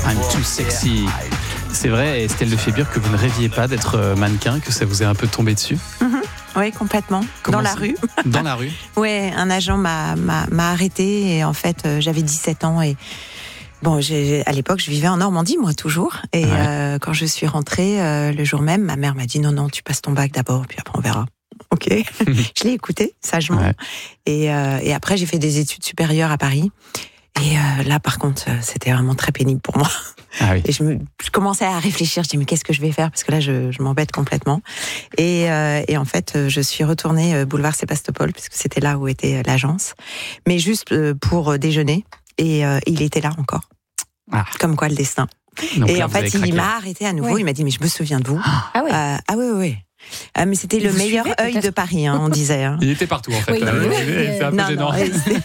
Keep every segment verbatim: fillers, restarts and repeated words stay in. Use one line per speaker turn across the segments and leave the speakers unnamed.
I'm too sexy. C'est vrai, Estelle Lefébure, que vous ne rêviez pas d'être mannequin, que ça vous est un peu tombé dessus?
Mm-hmm. Oui, complètement. Comment dans la rue.
Dans la rue?
Oui, un agent m'a, m'a, m'a arrêté et en fait, euh, j'avais dix-sept ans et bon, j'ai, à l'époque, je vivais en Normandie, moi, toujours. Et ouais. euh, quand je suis rentrée, euh, le jour même, ma mère m'a dit non, non, tu passes ton bac d'abord, puis après on verra. Ok. Je l'ai écouté, sagement. Ouais. Et, euh, et après, j'ai fait des études supérieures à Paris. Et euh, là, par contre, c'était vraiment très pénible pour moi. Ah oui. Et je, me, je commençais à réfléchir. Je dis mais qu'est-ce que je vais faire, parce que là, je, je m'embête complètement. Et, euh, et en fait, je suis retournée boulevard Sébastopol, puisque c'était là où était l'agence, mais juste pour déjeuner. Et euh, il était là encore. Ah. Comme quoi le destin. Donc et là, en fait, il m'a arrêté à nouveau. Ouais. Il m'a dit mais je me souviens de vous. Ah oui. Euh, ah oui, oui, oui. Ah, mais c'était et le meilleur suivez, œil peut-être. De Paris, hein, on disait. Hein.
Il était partout en fait. Oui, euh, oui, c'est un peu non, gênant. Non,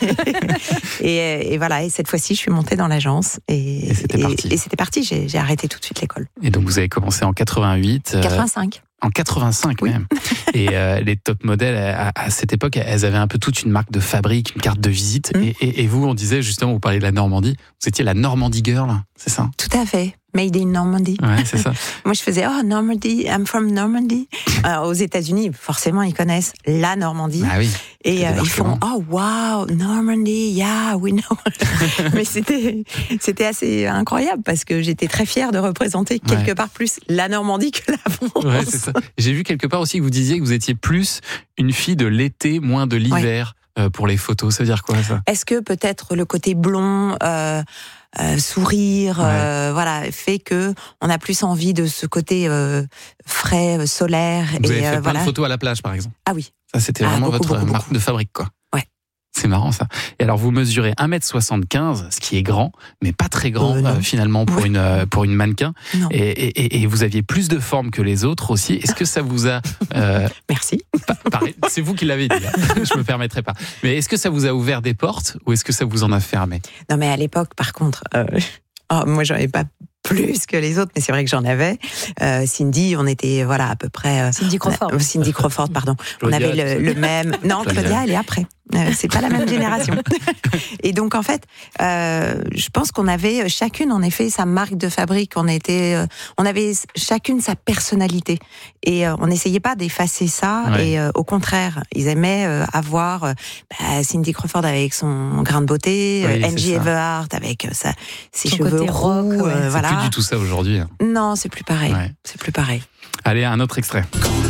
et, et voilà, et cette fois-ci, je suis montée dans l'agence et,
et c'était parti.
Et, et c'était parti. J'ai, j'ai arrêté tout de suite l'école.
Et donc vous avez commencé en quatre-vingt-huit.
quatre-vingt-cinq.
Euh, en quatre-vingt-cinq oui. Même. Et euh, les top modèles à, à cette époque, elles avaient un peu toute une marque de fabrique, une carte de visite. Mm. Et, et, et vous, on disait justement, vous parliez de la Normandie. Vous étiez la Normandie girl, c'est ça?
Tout à fait. Made in Normandy.
Ouais, c'est ça.
Moi, je faisais oh Normandy, I'm from Normandy. Alors, aux États-Unis, forcément, ils connaissent la Normandie.
Ah oui.
Et euh, ils font oh wow Normandy, yeah, we know. Mais c'était c'était assez incroyable parce que j'étais très fière de représenter quelque ouais. part plus la Normandie que la France.
Ouais, c'est ça. J'ai vu quelque part aussi que vous disiez que vous étiez plus une fille de l'été, moins de l'hiver ouais. euh, pour les photos. Ça veut dire quoi ça?
Est-ce que peut-être le côté blond? Euh, Euh, sourire, ouais. euh, voilà, fait que on a plus envie de ce côté euh, frais, solaire.
Vous
et
avez fait
euh,
plein
voilà.
de photos à la plage, par exemple.
Ah oui.
Ça, c'était vraiment ah, beaucoup, votre beaucoup, marque beaucoup. De fabrique, quoi.
Ouais.
C'est marrant, ça. Et alors, vous mesurez un mètre soixante-quinze, ce qui est grand, mais pas très grand, euh, euh, finalement, pour, ouais. une, euh, pour une mannequin. Et, et, et vous aviez plus de forme que les autres aussi. Est-ce que ça vous a... Euh,
Merci.
Pa- pareil, c'est vous qui l'avez dit, hein. Je me permettrai pas. Mais est-ce que ça vous a ouvert des portes ou est-ce que ça vous en a fermé?
Non, mais à l'époque, par contre... Euh... Oh, moi, j'en avais pas plus que les autres, mais c'est vrai que j'en avais. Euh, Cindy, on était voilà à peu près. Euh,
Cindy Crawford.
Euh, Cindy Crawford, pardon. On avait le, le même. Non, Claudia, elle est après. Euh, c'est pas la même génération. Et donc en fait, euh, je pense qu'on avait chacune en effet sa marque de fabrique. On était, euh, on avait chacune sa personnalité. Et euh, on n'essayait pas d'effacer ça. Ouais. Et euh, au contraire, ils aimaient euh, avoir euh, bah, Cindy Crawford avec son grain de beauté, oui, Angie Everhart avec euh, sa, ses son cheveux roux. Rock, ouais. euh,
c'est
voilà.
plus du tout ça aujourd'hui.
Non, c'est plus pareil. Ouais. C'est plus pareil.
Allez, un autre extrait.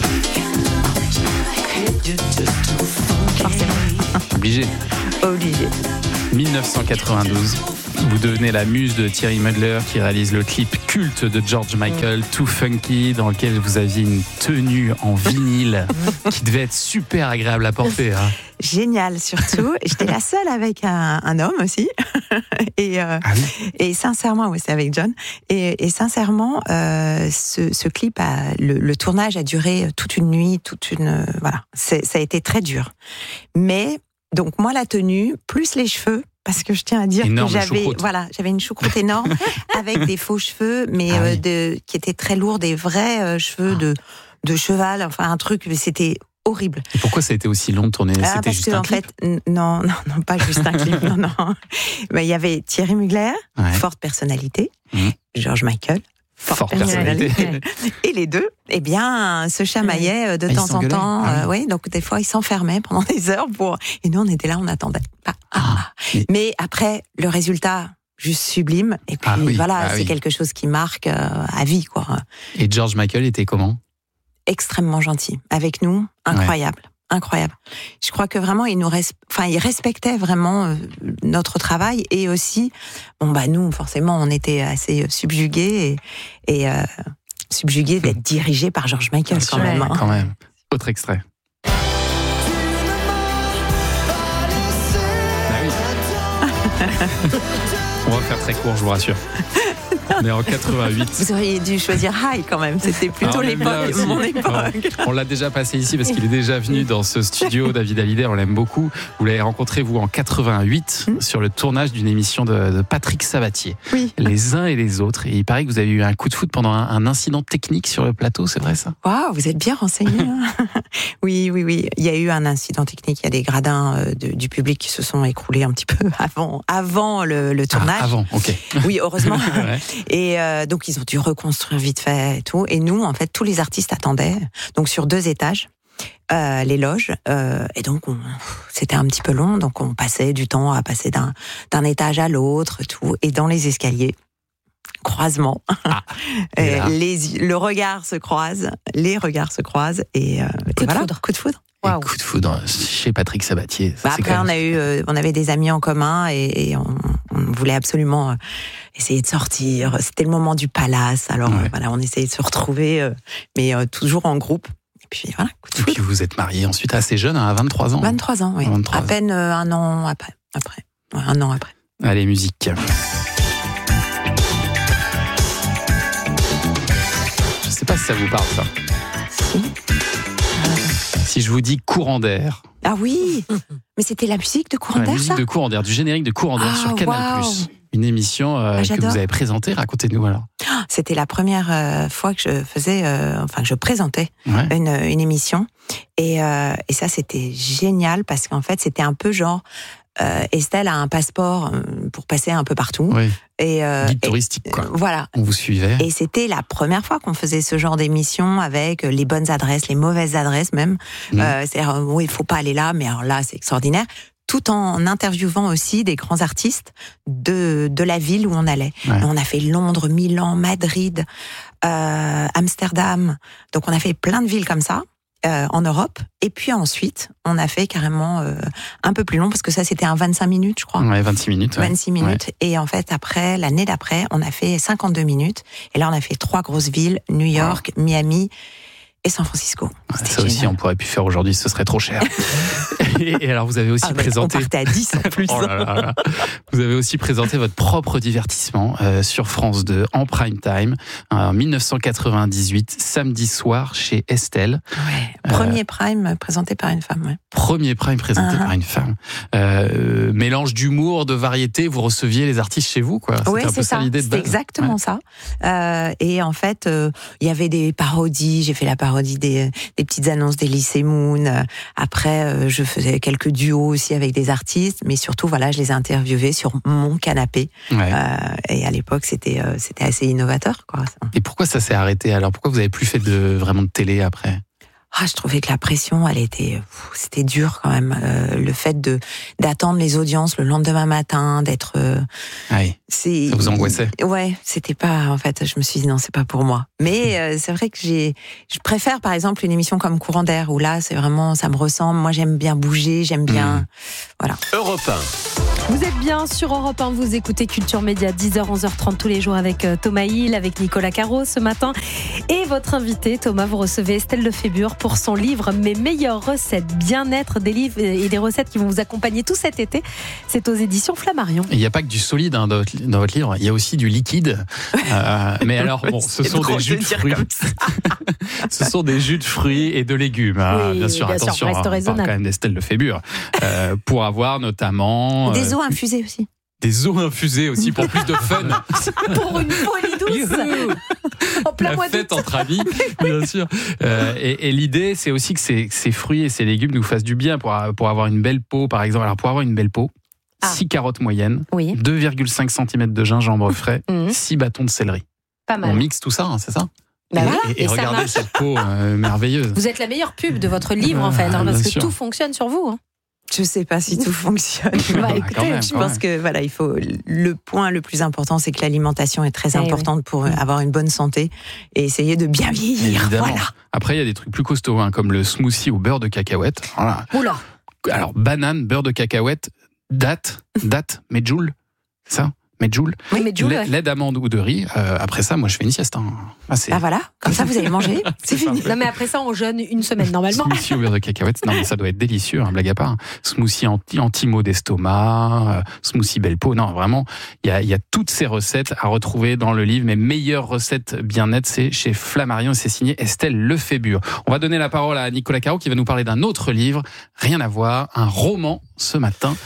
Forcément.
Obligé.
Obligé.
dix-neuf cent quatre-vingt-douze. Vous devenez la muse de Thierry Mugler qui réalise le clip culte de George Michael, mmh. Too Funky, dans lequel vous aviez une tenue en vinyle qui devait être super agréable à porter. Hein.
Génial, surtout. J'étais la seule avec un, un homme aussi. et, euh, ah oui. et sincèrement, oui, c'est avec John. Et, et sincèrement, euh, ce, ce clip, a, le, le tournage a duré toute une nuit, toute une, euh, voilà. C'est, ça a été très dur. Mais donc moi, la tenue plus les cheveux. Parce que je tiens à dire énorme que j'avais, choucroute. Voilà, j'avais une choucroute énorme avec des faux cheveux, mais ah oui. euh, de, qui étaient très lourds, des vrais euh, cheveux ah. de, de cheval, enfin un truc, mais c'était horrible.
Et pourquoi ça a été aussi long de tourner?
ah,
C'était
parce
juste
que,
un
en
clip
fait, n- non, non, non, pas juste un clip, non, non. Mais il y avait Thierry Mugler, ouais. forte personnalité, mmh. George Michael.
Forte personnalité.
Et les deux, eh bien, se chamaillaient de ah, temps en temps. Ah, oui. Euh, ouais, donc des fois, ils s'enfermaient pendant des heures pour. Et nous, on était là, on attendait. Ah, ah. Ah, mais... mais après, le résultat, juste sublime. Et puis ah, oui. voilà, ah, c'est oui. quelque chose qui marque euh, à vie, quoi.
Et George Michael était comment?
Extrêmement gentil avec nous, incroyable. Ouais. Incroyable. Je crois que vraiment, il nous res... enfin, il respectait vraiment euh, notre travail et aussi, bon bah nous, forcément, on était assez subjugués et, et euh, subjugués d'être dirigés par George Michael quand
sûr,
même. Hein.
Quand même. Autre extrait. Ah oui. On va faire très court, je vous rassure. On est en quatre-vingt-huit.
Vous auriez dû choisir High quand même. C'était plutôt ah, l'époque, mon époque.
On, on l'a déjà passé ici parce qu'il est déjà venu dans ce studio. David Hallyday, on l'aime beaucoup. Vous l'avez rencontré, vous, en quatre-vingt-huit, mmh. sur le tournage d'une émission de, de Patrick Sabatier.
Oui.
Les uns et les autres. Et il paraît que vous avez eu un coup de foudre pendant un, un incident technique sur le plateau, c'est vrai ça?
Waouh, vous êtes bien renseigné. Hein. Oui, oui, oui. Il y a eu un incident technique. Il y a des gradins euh, de, du public qui se sont écroulés un petit peu avant, avant le, le tournage.
Ah, avant, ok.
Oui, heureusement. Ouais. Et euh, donc ils ont dû reconstruire vite fait et tout. Et nous, en fait, tous les artistes attendaient. Donc sur deux étages. Euh, les loges euh, et donc on, c'était un petit peu long, donc on passait du temps à passer d'un, d'un étage à l'autre, tout, et dans les escaliers, croisement, ah, et les, le regard se croise, les regards se croisent et, euh, et voilà,
foudre.
coup de foudre.
Wow. Coup de foudre chez Patrick Sabatier.
Bah après, on a eu, euh, on avait des amis en commun et, et on, on voulait absolument euh, essayer de sortir. C'était le moment du palace, alors ouais. euh, voilà, on essayait de se retrouver, euh, mais euh, toujours en groupe. Puis voilà,
et puis vous êtes mariés ensuite assez jeune, à vingt-trois ans.
vingt-trois ans, oui. vingt-trois à peine euh, un an après. après. Ouais, un an après.
Allez, musique. Je sais pas si ça vous parle, ça.
Si.
Si je vous dis Courant d'air.
Ah oui, mais c'était la musique de Courant
ouais,
d'air,
la musique
ça
de Courant d'air, du générique de Courant d'air ah, sur Canal plus. Wow. Une émission euh, ah, que vous avez présentée, racontez-nous alors.
C'était la première euh, fois que je faisais, euh, enfin que je présentais ouais. une, une émission, et, euh, et ça c'était génial parce qu'en fait c'était un peu genre euh, Estelle a un passeport pour passer un peu partout.
Oui.
Et euh,
guide touristique quoi.
Euh, voilà.
On vous suivait.
Et c'était la première fois qu'on faisait ce genre d'émission avec les bonnes adresses, les mauvaises adresses même. Mmh. Euh, c'est-à-dire oui, il faut pas aller là, mais alors là c'est extraordinaire. Tout en interviewant aussi des grands artistes de de la ville où on allait. Ouais. On a fait Londres, Milan, Madrid, euh, Amsterdam. Donc on a fait plein de villes comme ça euh, en Europe. Et puis ensuite, on a fait carrément euh, un peu plus long parce que ça c'était un vingt-cinq minutes, je crois.
Ouais, vingt-six minutes. Ouais.
vingt-six minutes. Ouais. Et en fait après, l'année d'après, on a fait cinquante-deux minutes. Et là on a fait trois grosses villes: New York, wow. Miami et San Francisco.
Ouais, ça génial. Aussi, on pourrait plus faire aujourd'hui, ce serait trop cher. et, et alors, vous avez aussi ah, présenté.
On partait à dix en plus.
oh là là là. Vous avez aussi présenté votre propre divertissement euh, sur France deux en prime time en dix-neuf cent quatre-vingt-dix-huit, samedi soir chez Estelle.
Ouais. Premier euh, prime présenté par une femme. Ouais.
Premier prime présenté uh-huh. par une femme. Euh, mélange d'humour, de variété. Vous receviez les artistes chez vous, quoi.
Oui, c'est ça.
L'idée de
C'était exactement ouais. ça. Euh, et en fait, il euh, y avait des parodies. J'ai fait la parodie des, des petites annonces d'Elysée Moon. Après, euh, je faisais quelques duos aussi avec des artistes, mais surtout, voilà, je les ai interviewés sur mon canapé. Ouais. Euh, et à l'époque, c'était euh, c'était assez innovateur, quoi.
Et pourquoi ça s'est arrêté alors ? Pourquoi vous avez plus fait de vraiment de télé après ?
Ah, je trouvais que la pression, elle était, c'était dur quand même. Euh, le fait de d'attendre les audiences le lendemain matin, d'être. Euh,
oui. C'est. Ça vous angoissait.
Ouais, c'était pas. En fait, je me suis dit non, c'est pas pour moi. Mais euh, c'est vrai que j'ai. Je préfère par exemple une émission comme Courant d'air où là, c'est vraiment, ça me ressemble. Moi, j'aime bien bouger, j'aime bien. Mmh. Voilà.
Europe un.
Vous êtes bien sur Europe un, vous écoutez Culture Média, dix heures, onze heures trente tous les jours avec Thomas Hill, avec Nicolas Caro ce matin. Et votre invité, Thomas, vous recevez Estelle Lefébure pour son livre Mes meilleures recettes bien-être, des livres et des recettes qui vont vous accompagner tout cet été. C'est aux éditions Flammarion.
Il n'y a pas que du solide hein, dans, votre, dans votre livre, il y a aussi du liquide. Euh, mais alors, bon, ce sont des jus de fruits. Ce sont des jus de fruits et de légumes. Hein, oui, bien sûr, bien attention,
sûr,
on parle quand même d'Estelle Lefébure. Euh, pour avoir notamment...
Des
euh,
eaux infusées aussi.
Des eaux infusées aussi pour plus de fun.
Pour une folie douce. En plein
La
mois
fête
d'août.
entre amis, bien sûr. Euh, et, et l'idée, c'est aussi que ces, ces fruits et ces légumes nous fassent du bien pour, pour avoir une belle peau, par exemple. Alors, pour avoir une belle peau, ah. six carottes moyennes, oui. deux virgule cinq centimètres de gingembre frais, mmh. six bâtons de céleri.
Pas mal.
On mixe tout ça, hein, c'est ça ?
Bah
et,
voilà,
et, et, et regardez cette peau euh, merveilleuse.
Vous êtes la meilleure pub de votre livre, en fait, hein, parce que sûr. Tout fonctionne sur vous. Hein.
Je sais pas si tout fonctionne.
Bah, écoutez,
même,
je pense même. que voilà, il faut le point le plus important, c'est que l'alimentation est très importante oui. pour avoir une bonne santé et essayer de bien vieillir. Voilà.
Après, il y a des trucs plus costauds, hein, comme le smoothie au beurre de cacahuète. Voilà.
Oula.
Alors banane, beurre de cacahuète, date, date, medjool, c'est ça? Medjool,
oui, medjool,
lait,
ouais.
lait d'amande ou de riz. Euh, après ça, moi, je fais une sieste. Hein.
Ah, ah voilà, comme ça, vous allez manger, c'est, c'est fini.
Non, mais après ça, on jeûne une semaine normalement.
Smoothie au beurre de cacahuète, non, mais ça doit être délicieux, hein, blague à part. Smoothie anti, anti-maux d'estomac, euh, smoothie belle peau. Non, vraiment, il y a, y a toutes ces recettes à retrouver dans le livre. Mes meilleures recettes bien-être, c'est chez Flammarion et c'est signé Estelle Lefébure. On va donner la parole à Nicolas Caro qui va nous parler d'un autre livre, rien à voir, un roman ce matin.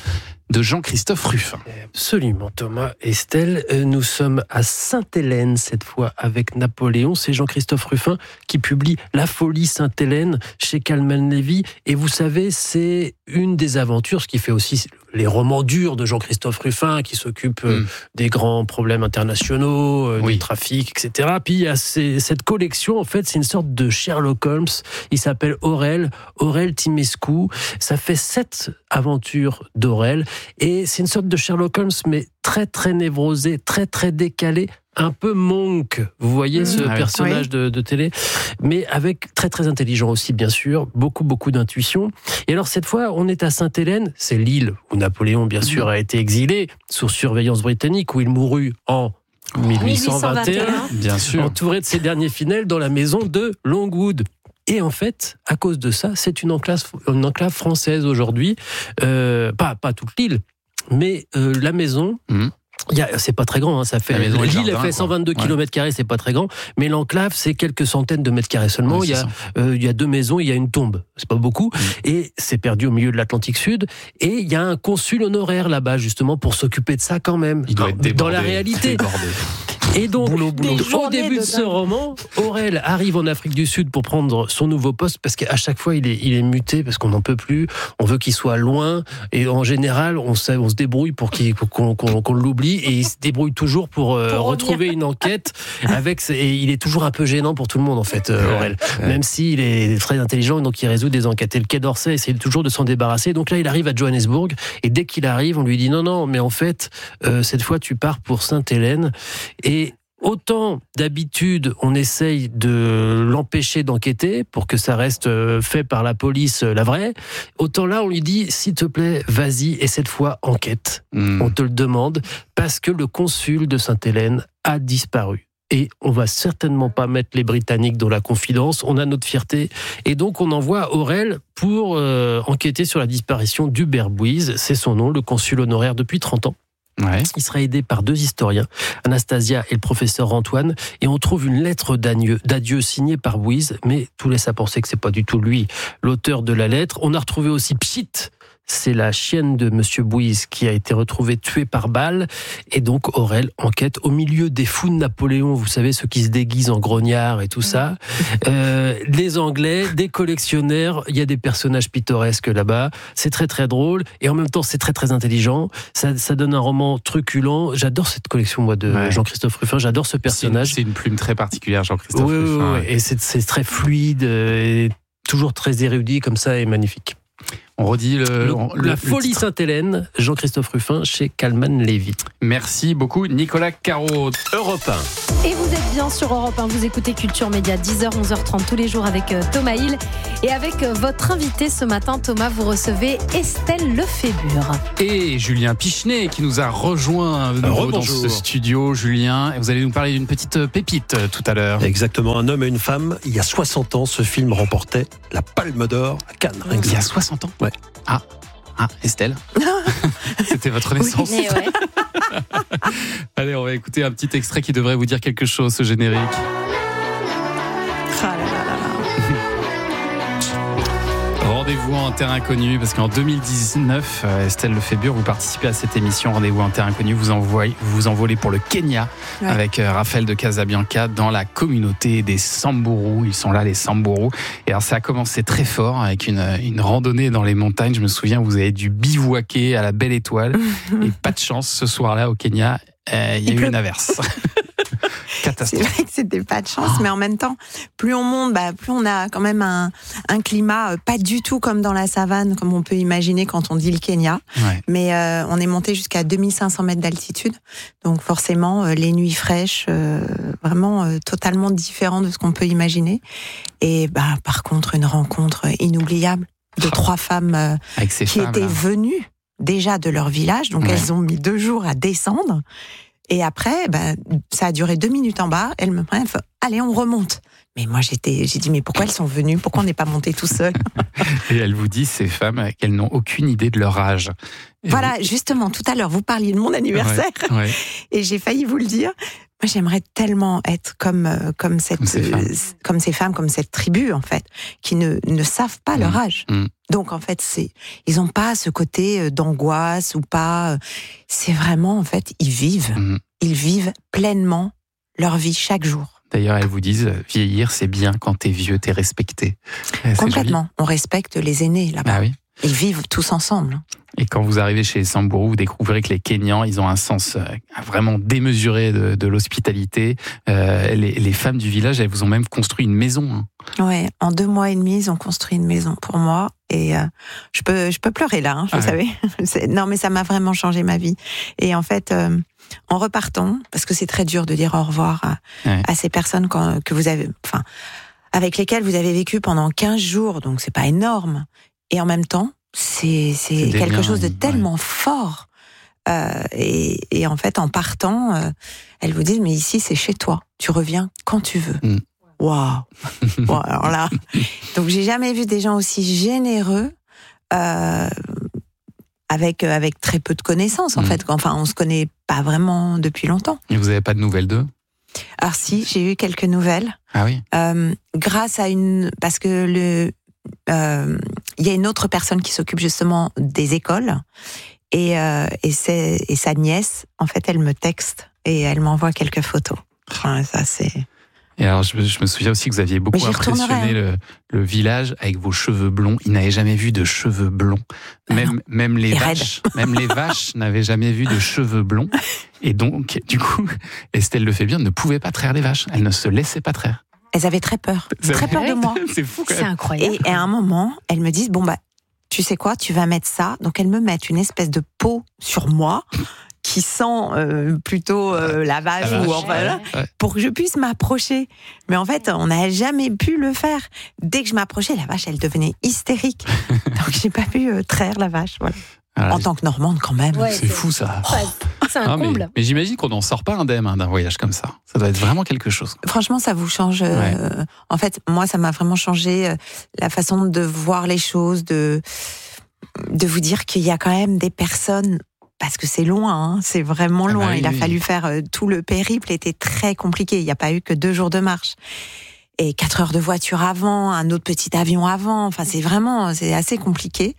de Jean-Christophe Ruffin.
Absolument, Thomas. Estelle, nous sommes à Sainte-Hélène cette fois avec Napoléon. C'est Jean-Christophe Ruffin qui publie La Folie Sainte-Hélène chez Calman Levy. Et vous savez, c'est une des aventures, ce qui fait aussi les romans durs de Jean-Christophe Ruffin, qui s'occupe mmh. des grands problèmes internationaux, oui. du trafic, et cetera. Puis il y a ces, cette collection, en fait, c'est une sorte de Sherlock Holmes. Il s'appelle Aurel, Aurel Timescu. Ça fait sept aventures d'Aurel. Et c'est une sorte de Sherlock Holmes, mais très, très névrosé, très, très décalé. Un peu Monk, vous voyez ce mmh, personnage oui. de, de télé, mais avec très très intelligent aussi bien sûr, beaucoup beaucoup d'intuition. Et alors cette fois, on est à Sainte-Hélène, c'est l'île où Napoléon bien sûr a été exilé sous surveillance britannique, où il mourut en mille huit cent vingt et un, bien sûr, entouré de ses derniers fidèles dans la maison de Longwood. Et en fait, à cause de ça, c'est une enclave, une enclave française aujourd'hui, euh, pas pas toute l'île, mais euh, la maison. Mmh. Il y a, c'est pas très grand, hein, ça fait. L'île a fait cent vingt-deux kilomètres carrés, c'est pas très grand, mais l'enclave c'est quelques centaines de mètres carrés seulement. Ouais, il y a, euh, il y a deux maisons, il y a une tombe, c'est pas beaucoup, mmh. et c'est perdu au milieu de l'Atlantique Sud. Et il y a un consul honoraire là-bas justement pour s'occuper de ça quand même.
Il doit être débordé,
dans la réalité.
Débordé.
Et donc,
boulot, boulot.
au début de ce roman, Aurel arrive en Afrique du Sud pour prendre son nouveau poste, parce qu'à chaque fois, il est, il est muté, parce qu'on n'en peut plus, on veut qu'il soit loin, et en général, on, sait, on se débrouille pour, qu'il, pour qu'on, qu'on, qu'on l'oublie, et il se débrouille toujours pour, euh, pour retrouver une enquête, avec, et il est toujours un peu gênant pour tout le monde, en fait, euh, Aurel. Ouais. Même s'il est très intelligent, donc il résout des enquêtes. Et le Quai d'Orsay essaie toujours de s'en débarrasser, donc là, il arrive à Johannesburg, et dès qu'il arrive, on lui dit non, non, mais en fait, euh, cette fois, tu pars pour Sainte-Hélène, et autant d'habitude, on essaye de l'empêcher d'enquêter pour que ça reste fait par la police, la vraie. Autant là, on lui dit, s'il te plaît, vas-y, et cette fois, enquête. Mmh. On te le demande, parce que le consul de Sainte-Hélène a disparu. Et on va certainement pas mettre les Britanniques dans la confidence, on a notre fierté. Et donc on envoie Aurel pour euh, enquêter sur la disparition d'Hubert Bouise, c'est son nom, le consul honoraire depuis trente ans. Ouais. Il sera aidé par deux historiens, Anastasia et le professeur Antoine, et on trouve une lettre d'adieu, d'adieu signée par Bouise, mais tout laisse à penser que c'est pas du tout lui, l'auteur de la lettre. On a retrouvé aussi Pchit, c'est la chienne de Monsieur Bouise qui a été retrouvée tuée par balle, et donc Aurel enquête au milieu des fous de Napoléon, vous savez, ceux qui se déguisent en grognards et tout ça, euh, les Anglais, des collectionneurs, il y a des personnages pittoresques là-bas, c'est très très drôle, et en même temps c'est très très intelligent, ça, ça donne un roman truculent. J'adore cette collection moi de ouais. Jean-Christophe Ruffin, j'adore ce personnage.
C'est une, c'est une plume très particulière, Jean-Christophe
oui,
Ruffin.
Oui, oui, et c'est, c'est très fluide, et toujours très érudit comme ça, et magnifique.
On redit le,
le,
le
La le Folie
titre.
Sainte-Hélène, Jean-Christophe Ruffin chez Calman Levy.
Merci beaucoup Nicolas Caro.
Europe un.
Et vous êtes bien sur Europe un, vous écoutez Culture Média, dix heures, onze heures trente tous les jours avec Thomas Hill. Et avec votre invité ce matin, Thomas, vous recevez Estelle Lefébure.
Et Julien Pichenet qui nous a rejoint dans ce studio. Julien, vous allez nous parler d'une petite pépite tout à l'heure.
Exactement, Un homme et une femme. Il y a soixante ans, ce film remportait la Palme d'Or à Cannes.
Mmh. Il y a soixante ans.
Ouais.
Ah, ah, Estelle. C'était votre naissance.
Oui, mais ouais.
Allez, on va écouter un petit extrait qui devrait vous dire quelque chose, ce générique.
Ah là là là là.
Rendez-vous en terre inconnue, parce qu'en deux mille dix-neuf, Estelle Lefébure, vous participez à cette émission Rendez-vous en terre inconnue. Vous envoyez, vous, vous envolez pour le Kenya ouais. avec Raphaël de Casabianca dans la communauté des Samburu. Ils sont là, les Samburu. Et alors, ça a commencé très fort avec une, une randonnée dans les montagnes. Je me souviens, vous avez dû bivouaquer à la Belle Étoile. Et pas de chance, ce soir-là, au Kenya, euh, il y a il eu pleut. Une averse.
C'est vrai que c'était pas de chance, oh. mais en même temps, plus on monte, bah, plus on a quand même un, un climat euh, pas du tout comme dans la savane, comme on peut imaginer quand on dit le Kenya. Ouais. Mais euh, on est monté jusqu'à deux mille cinq cents mètres d'altitude, donc forcément euh, les nuits fraîches, euh, vraiment euh, totalement différent de ce qu'on peut imaginer. Et bah par contre une rencontre inoubliable de oh. trois femmes euh, qui femmes, étaient là. venues déjà de leur village, donc ouais. elles ont mis deux jours à descendre. Et après, ben, ça a duré deux minutes en bas. Elle me prend, elle fait, allez, on remonte. Mais moi, j'étais, j'ai dit, mais pourquoi elles sont venues? Pourquoi on n'est pas monté tout seul?
Et elle vous dit, ces femmes, qu'elles n'ont aucune idée de leur âge. Et
voilà,
vous...
justement, tout à l'heure, vous parliez de mon anniversaire.
Ouais, ouais.
Et j'ai failli vous le dire. Moi, j'aimerais tellement être comme, comme, cette,
comme, ces femmes.
Euh, comme ces femmes, comme cette tribu, en fait, qui ne, ne savent pas mmh. leur âge. Mmh. Donc, en fait, c'est, ils n'ont pas ce côté d'angoisse ou pas. C'est vraiment, en fait, ils vivent. Mmh. Ils vivent pleinement leur vie chaque jour.
D'ailleurs, elles vous disent, vieillir, c'est bien, quand t'es vieux, t'es respecté.
Complètement. Joli. On respecte les aînés là-bas.
Ah oui.
Ils vivent tous ensemble.
Et quand vous arrivez chez Samburu, vous découvrez que les Kenyans, ils ont un sens vraiment démesuré de, de l'hospitalité. Euh, les, les femmes du village, elles vous ont même construit une maison. Hein.
Ouais, en deux mois et demi, ils ont construit une maison pour moi. Et euh, je peux, je peux pleurer là, hein, vous ah savez. Ouais. Non, mais ça m'a vraiment changé ma vie. Et en fait, euh, en repartant, parce que c'est très dur de dire au revoir à, ouais. à ces personnes quand, que vous avez, enfin, avec lesquelles vous avez vécu pendant quinze jours, donc c'est pas énorme. Et en même temps, c'est, c'est, c'est quelque liens, chose de tellement ouais. fort. Euh, et, et en fait, en partant, euh, elles vous disent, mais ici, c'est chez toi. Tu reviens quand tu veux. Mm. Waouh. Bon, alors là, donc j'ai jamais vu des gens aussi généreux, euh, avec avec très peu de connaissances en mmh. fait. Enfin, on se connaît pas vraiment depuis longtemps.
Et vous avez pas de nouvelles d'eux?
Alors si, j'ai eu quelques nouvelles.
Ah oui.
Euh, grâce à une, parce que le, il euh, y a une autre personne qui s'occupe justement des écoles et euh, et c'est et sa nièce, en fait, elle me texte et elle m'envoie quelques photos. Enfin, ça c'est.
Et alors, je, je me souviens aussi que vous aviez beaucoup impressionné le, le village avec vos cheveux blonds. Ils n'avaient jamais vu de cheveux blonds. Même, ah même les vaches, même les vaches n'avaient jamais vu de cheveux blonds. Et donc, du coup, Estelle Lefébure ne pouvait pas traire les vaches. Elle ne se laissait pas traire.
Elles avaient très peur.
C'est
très
vrai.
peur de moi.
C'est fou quand même.
C'est incroyable.
Et à un moment, elles me disent, bon bah, tu sais quoi, tu vas mettre ça. Donc elles me mettent une espèce de peau sur moi. Qui sent euh, plutôt euh, la vache, la vache ou enfin, ouais, là, ouais. pour que je puisse m'approcher. Mais en fait, on n'a jamais pu le faire. Dès que je m'approchais, la vache, elle devenait hystérique. Donc, j'ai pas pu euh, traire la vache. Voilà. Ah, en tant que Normande, quand même.
Ouais, c'est, c'est fou, ça.
C'est un
non,
comble.
Mais, mais j'imagine qu'on n'en sort pas indemne hein, d'un voyage comme ça. Ça doit être vraiment quelque chose.
Franchement, ça vous change. Euh, ouais. En fait, moi, ça m'a vraiment changé euh, la façon de voir les choses, de, de vous dire qu'il y a quand même des personnes. Parce que c'est loin, hein, c'est vraiment loin. Ah bah oui, il a oui. fallu faire euh, tout le périple, était très compliqué. Il n'y a pas eu que deux jours de marche et quatre heures de voiture avant, un autre petit avion avant. Enfin, c'est vraiment, c'est assez compliqué.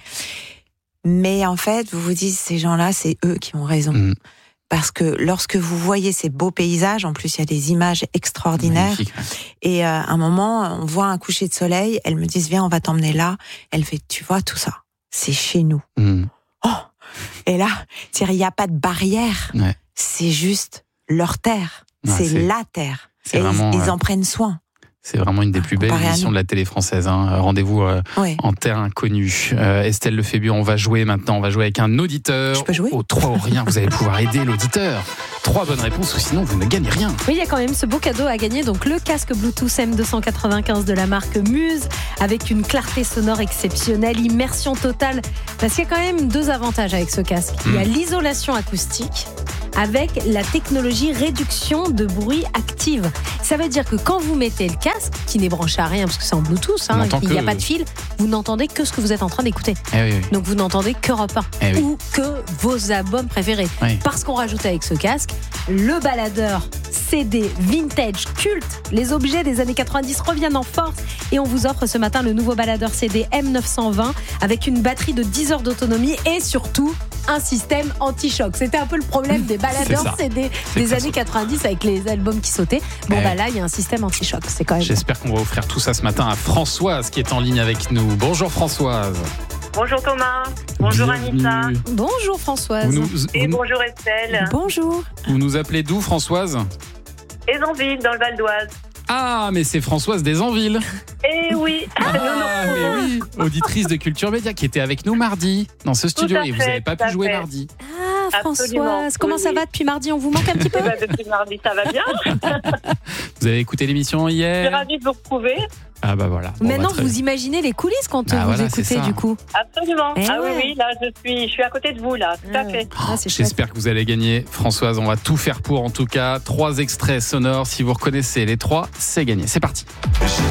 Mais en fait, vous vous dites, ces gens-là, c'est eux qui ont raison. Mmh. Parce que lorsque vous voyez ces beaux paysages, en plus il y a des images extraordinaires. Magnifique. Et euh, à un moment, on voit un coucher de soleil. Elles me disent, viens, on va t'emmener là. Elle fait, tu vois tout ça, c'est chez nous. Mmh. Oh. Et là, il n'y a pas de barrière. Ouais. C'est juste leur terre. Ouais, c'est, c'est la terre. C'est et vraiment, ils, ils en euh... prennent soin.
C'est vraiment une des plus belles émissions de la télé française. Hein. Rendez-vous euh, oui. en terre inconnue. Euh, Estelle Lefébure, on va jouer maintenant. On va jouer avec un auditeur.
Je peux jouer ?
Au trois ou rien, vous allez pouvoir aider l'auditeur. Trois bonnes réponses ou sinon vous ne gagnez rien.
Oui, il y a quand même ce beau cadeau à gagner. Donc le casque Bluetooth M deux cent quatre-vingt-quinze de la marque Muse avec une clarté sonore exceptionnelle, immersion totale. Parce qu'il y a quand même deux avantages avec ce casque. Mmh. Il y a l'isolation acoustique avec la technologie réduction de bruit active. Ça veut dire que quand vous mettez le casque, qui n'est branché à rien parce que c'est en Bluetooth, hein, il n'y a pas de fil, vous n'entendez que ce que vous êtes en train d'écouter.
Eh oui, oui.
Donc vous n'entendez qu'Europe un
eh oui.
ou que vos albums préférés. Oui. Parce qu'on rajoute avec ce casque le baladeur C D vintage culte. Les objets des années quatre-vingt-dix reviennent en force et on vous offre ce matin le nouveau baladeur C D M neuf cent vingt avec une batterie de dix heures d'autonomie et surtout un système anti-choc. C'était un peu le problème des baladeurs C D c'est des années quatre-vingt-dix avec les albums qui sautaient. Bon, eh bah là, il y a un système anti-choc. C'est quand même.
J'espère qu'on va offrir tout ça ce matin à Françoise qui est en ligne avec nous. Bonjour Françoise.
Bonjour Thomas. Bonjour Bienvenue. Anissa.
Bonjour Françoise.
Vous nous, vous
Et
nous...
bonjour Estelle.
Bonjour.
Vous nous appelez d'où Françoise ?
Ézanville, dans le Val d'Oise.
Ah, mais c'est Françoise d'Ézanville.
Eh oui.
Ah, mais oui, auditrice de Culture Média qui était avec nous mardi dans ce studio et vous n'avez pas pu jouer fait. mardi.
Ah, Françoise, Absolument. comment oui, ça oui. va depuis mardi ? On vous manque un petit peu ?
eh ben, Depuis mardi, ça va bien.
Vous avez écouté l'émission
Je suis
hier?
ravie de vous retrouver.
Ah bah voilà. Bon,
Maintenant,
bah, très
vous
bien.
imaginez les coulisses quand
Bah
vous
voilà, c'est
écoutez
ça.
du coup.
Absolument.
Eh
ah
ouais.
oui, oui, là, je suis, je suis à côté de vous, là, tout à fait.
Ah, c'est chouette.
J'espère que vous allez gagner. Françoise, on va tout faire pour en tout cas. Trois extraits sonores. Si vous reconnaissez les trois, c'est gagné. C'est parti.